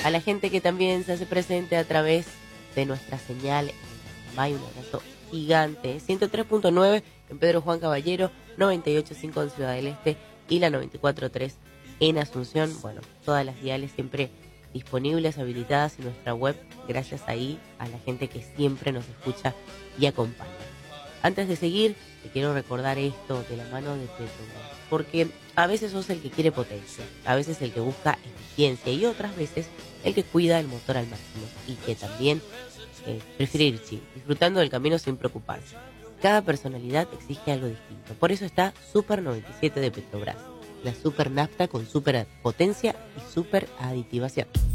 A la gente que también se hace presente a través de nuestra señal en May, un abrazo gigante. 103.9 en Pedro Juan Caballero, 98.5 en Ciudad del Este y la 94.3 en Asunción. Bueno, todas las diales siempre disponibles, habilitadas en nuestra web. Gracias ahí a la gente que siempre nos escucha y acompaña. Antes de seguir, te quiero recordar esto de la mano de Petrobras, porque a veces sos el que quiere potencia, a veces el que busca eficiencia y otras veces el que cuida el motor al máximo y que también prefiere ir chill, disfrutando del camino sin preocuparse. Cada personalidad exige algo distinto, por eso está Super 97 de Petrobras, la super nafta con super potencia y super aditivación.